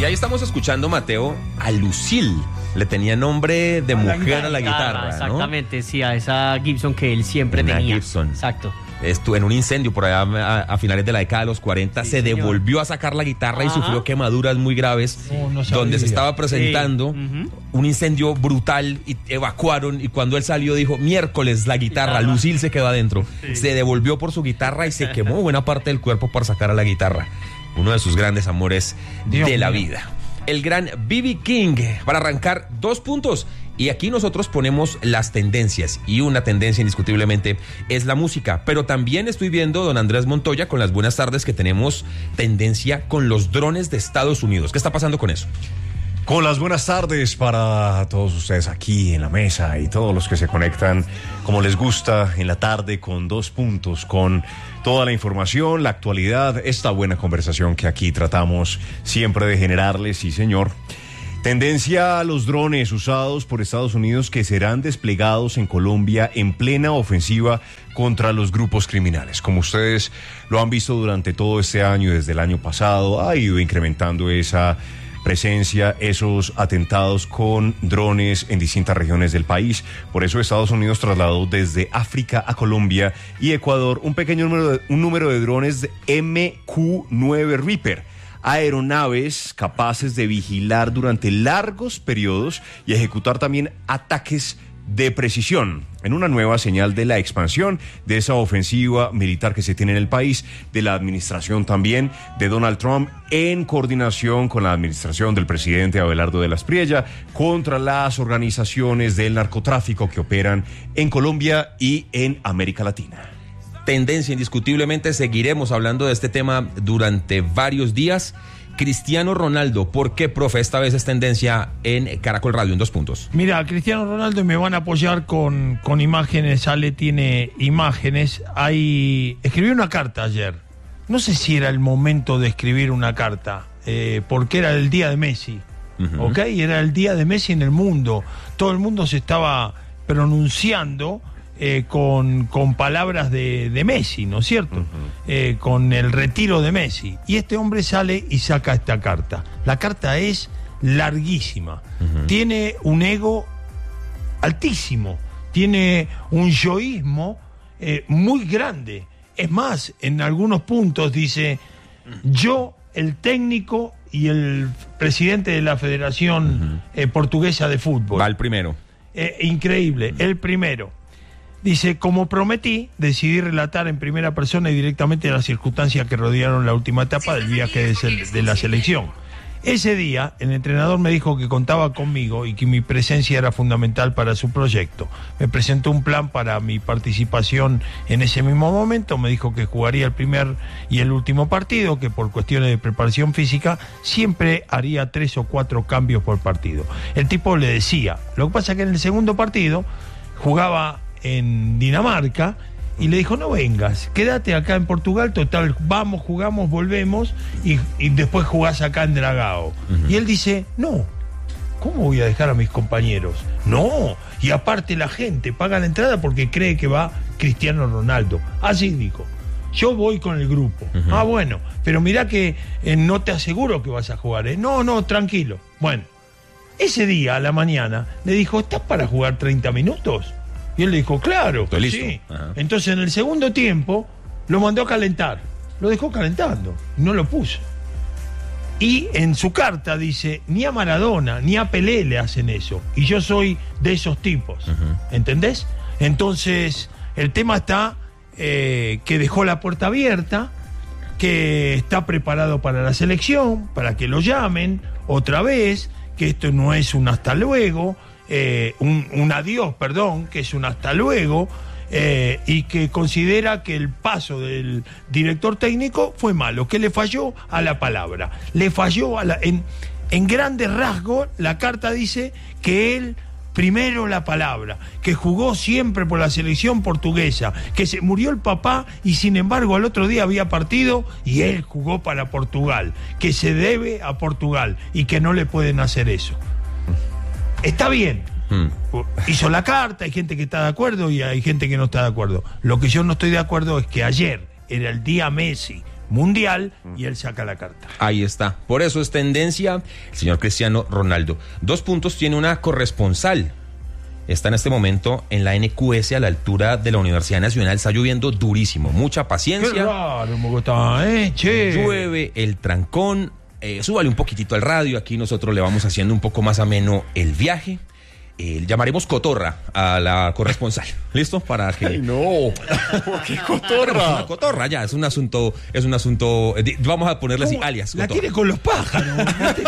Y ahí estamos escuchando, Mateo, a Lucille. Le tenía nombre de mujer a la guitarra, ¿no? Exactamente, sí, a esa Gibson que él siempre tenía. Gibson. Exacto. Estuvo en un incendio por allá a finales de la década de los 40, Sí, se señor. devolvió a sacar la guitarra y sufrió quemaduras muy graves, donde se estaba presentando un incendio brutal y evacuaron, y cuando él salió dijo, miércoles la guitarra, Lucille se quedó adentro, se devolvió por su guitarra y se quemó buena parte del cuerpo para sacar a la guitarra, uno de sus grandes amores de la vida. El gran B.B. King, para arrancar 2 puntos. Y aquí nosotros ponemos las tendencias, y una tendencia indiscutiblemente es la música, pero también estoy viendo, don Andrés Montoya, con las buenas tardes, que tenemos tendencia con los drones de Estados Unidos. ¿Qué está pasando con eso? Con las buenas tardes para todos ustedes aquí en la mesa y todos los que se conectan como les gusta en la tarde con 2 puntos, con toda la información, la actualidad, esta buena conversación que aquí tratamos siempre de generarles, sí señor. Tendencia a los drones usados por Estados Unidos que serán desplegados en Colombia en plena ofensiva contra los grupos criminales. Como ustedes lo han visto durante todo este año, desde el año pasado, ha ido incrementando esa presencia, esos atentados con drones en distintas regiones del país. Por eso Estados Unidos trasladó desde África a Colombia y Ecuador un número de drones de MQ-9 Reaper, aeronaves capaces de vigilar durante largos periodos y ejecutar también ataques de precisión, en una nueva señal de la expansión de esa ofensiva militar que se tiene en el país, de la administración también de Donald Trump, en coordinación con la administración del presidente Abelardo de la Espriella, contra las organizaciones del narcotráfico que operan en Colombia y en América Latina. Tendencia, indiscutiblemente, seguiremos hablando de este tema durante varios días. Cristiano Ronaldo, ¿por qué, profe, esta vez es tendencia en Caracol Radio en 2 puntos? Mira, Cristiano Ronaldo, me van a apoyar con imágenes. Ale tiene imágenes. Escribí una carta ayer. No sé si era el momento de escribir una carta, porque era el día de Messi, ¿ok? Era el día de Messi en el mundo. Todo el mundo se estaba pronunciando con palabras de Messi, ¿no es cierto? Con el retiro de Messi. Y este hombre sale y saca esta carta. La carta es larguísima. Tiene un ego altísimo. Tiene un yoísmo muy grande. Es más, en algunos puntos dice, yo, el técnico y el presidente de la Federación Portuguesa de Fútbol. Va el primero. Increíble, el primero. Dice, como prometí, decidí relatar en primera persona y directamente las circunstancias que rodearon la última etapa del viaje de la selección. Ese día, el entrenador me dijo que contaba conmigo y que mi presencia era fundamental para su proyecto. Me presentó un plan para mi participación en ese mismo momento. Me dijo que jugaría el primer y el último partido, que por cuestiones de preparación física siempre haría 3 o 4 cambios por partido. El tipo le decía, lo que pasa es que en el segundo partido jugaba en Dinamarca y le dijo, no vengas, quédate acá en Portugal, total, vamos, jugamos, volvemos y después jugás acá en Dragao. Y él dice, no, ¿cómo voy a dejar a mis compañeros? No, y aparte la gente paga la entrada porque cree que va Cristiano Ronaldo. Así dijo, yo voy con el grupo. Ah, bueno, pero mirá que no te aseguro que vas a jugar, ¿eh? No, tranquilo. Bueno, ese día a la mañana le dijo, ¿estás para jugar 30 minutos? Y él le dijo, claro, sí. Entonces en el segundo tiempo lo mandó a calentar. Lo dejó calentando, no lo puso. Y en su carta dice, ni a Maradona, ni a Pelé le hacen eso. Y yo soy de esos tipos. ¿Entendés? Entonces el tema está que dejó la puerta abierta, que está preparado para la selección, para que lo llamen otra vez, que esto no es un hasta luego, un adiós, perdón, que es un hasta luego, y que considera que el paso del director técnico fue malo, que le falló a la palabra, le falló en grandes rasgos. La carta dice que él primero la palabra, que jugó siempre por la selección portuguesa, que se murió el papá y sin embargo al otro día había partido y él jugó para Portugal, que se debe a Portugal y que no le pueden hacer eso. Está bien, hizo la carta, hay gente que está de acuerdo y hay gente que no está de acuerdo. Lo que yo no estoy de acuerdo es que ayer era el día Messi, mundial y él saca la carta. Ahí está. Por eso es tendencia el señor Cristiano Ronaldo. 2 puntos, tiene una corresponsal. Está en este momento en la NQS a la altura de la Universidad Nacional. Está lloviendo durísimo. Mucha paciencia. Qué raro, Bogotá, che. Llueve el trancón. Súbale un poquitito al radio. Aquí nosotros le vamos haciendo un poco más ameno el viaje. Llamaremos cotorra a la corresponsal. ¿Listo? Para que... ¡Ay, no! ¿Por qué cotorra? Una cotorra, ya, es un asunto, vamos a ponerle así, alias. La cotorra. tiene con los pájaros.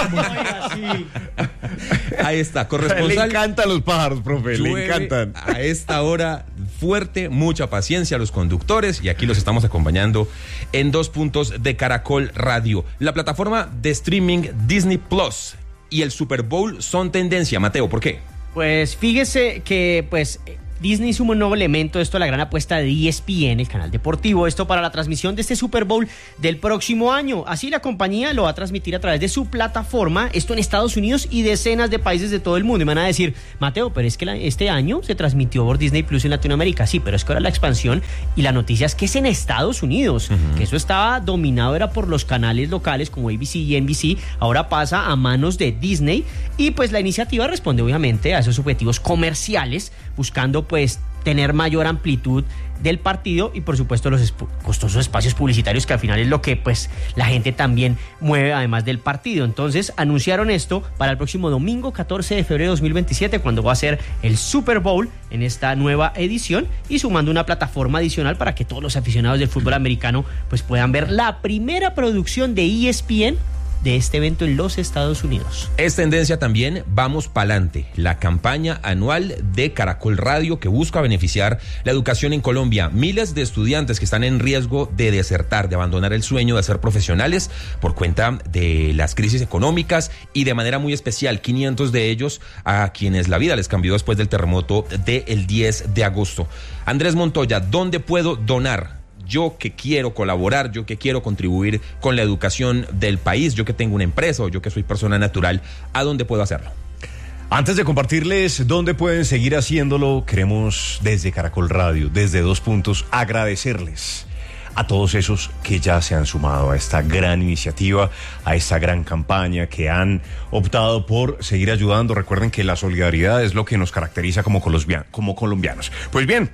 Ahí está, corresponsal. Le encantan los pájaros, profe, Llueve le encantan. A esta hora fuerte, mucha paciencia a los conductores y aquí los estamos acompañando en 2 puntos de Caracol Radio. La plataforma de streaming Disney Plus y el Super Bowl son tendencia. Mateo, ¿por qué? Pues fíjese que Disney suma un nuevo elemento, esto la gran apuesta de ESPN, el canal deportivo, esto para la transmisión de este Super Bowl del próximo año. Así la compañía lo va a transmitir a través de su plataforma, esto en Estados Unidos y decenas de países de todo el mundo. Y me van a decir, Mateo, pero es que este año se transmitió por Disney Plus en Latinoamérica. Sí, pero es que ahora la expansión y la noticia es que es en Estados Unidos, que eso estaba dominado era por los canales locales como ABC y NBC, ahora pasa a manos de Disney y pues la iniciativa responde obviamente a esos objetivos comerciales, buscando pues tener mayor amplitud del partido y por supuesto los costosos espacios publicitarios que al final es lo que pues la gente también mueve además del partido. Entonces anunciaron esto para el próximo domingo 14 de febrero de 2027 cuando va a ser el Super Bowl en esta nueva edición y sumando una plataforma adicional para que todos los aficionados del fútbol americano pues puedan ver la primera producción de ESPN de este evento en los Estados Unidos. Es tendencia también Vamos Pa'lante, la campaña anual de Caracol Radio que busca beneficiar la educación en Colombia. Miles de estudiantes que están en riesgo de desertar, de abandonar el sueño de ser profesionales por cuenta de las crisis económicas y de manera muy especial 500 de ellos a quienes la vida les cambió después del terremoto del 10 de agosto. Andrés Montoya, ¿dónde puedo donar? Yo que quiero colaborar, yo que quiero contribuir con la educación del país, yo que tengo una empresa o yo que soy persona natural, ¿a dónde puedo hacerlo? Antes de compartirles dónde pueden seguir haciéndolo, queremos desde Caracol Radio, desde 2 puntos, agradecerles a todos esos que ya se han sumado a esta gran iniciativa, a esta gran campaña, que han optado por seguir ayudando. Recuerden que la solidaridad es lo que nos caracteriza como colombianos. Pues bien,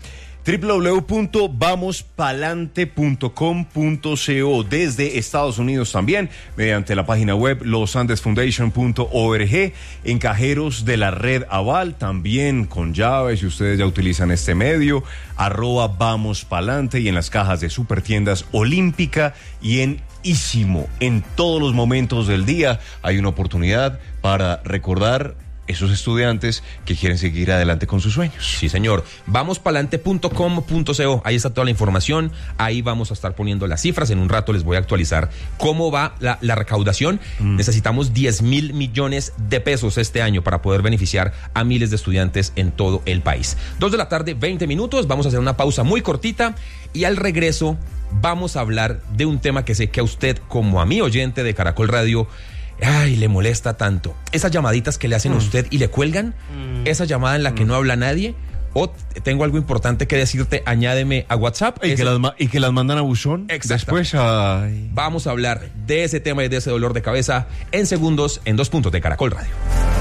www.vamospalante.com.co desde Estados Unidos también, mediante la página web losandesfoundation.org, en cajeros de la red Aval, también con llaves, si ustedes ya utilizan este medio, @vamospalante, y en las cajas de Supertiendas Olímpica y en Ísimo. En todos los momentos del día hay una oportunidad para recordar esos estudiantes que quieren seguir adelante con sus sueños. Sí, señor. Vamospalante.com.co. Ahí está toda la información. Ahí vamos a estar poniendo las cifras. En un rato les voy a actualizar cómo va la recaudación. Necesitamos 10.000 millones de pesos este año para poder beneficiar a miles de estudiantes en todo el país. 2 de la tarde, 20 minutos. Vamos a hacer una pausa muy cortita y al regreso vamos a hablar de un tema que sé que a usted, como a mi oyente de Caracol Radio, le molesta tanto. Esas llamaditas que le hacen a usted y le cuelgan, esa llamada en la que no habla nadie, o tengo algo importante que decirte, añádeme a WhatsApp. Y que las mandan a buzón. Después, vamos a hablar de ese tema y de ese dolor de cabeza en segundos en 2 puntos de Caracol Radio.